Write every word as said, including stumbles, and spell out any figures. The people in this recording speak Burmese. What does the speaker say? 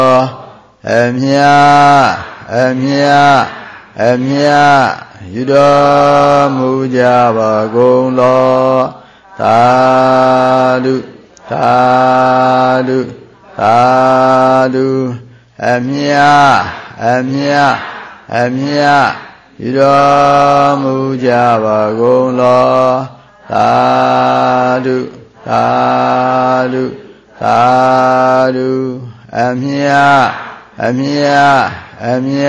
အမြအမြအမြယူတော်မူကြပါကုန်လောသာဓုသာဓုသာဓုအမြအမြအမြယူတော်မူကြပါကုန်လောသာဓုသာဓုသာဓုအမြအမြအမြ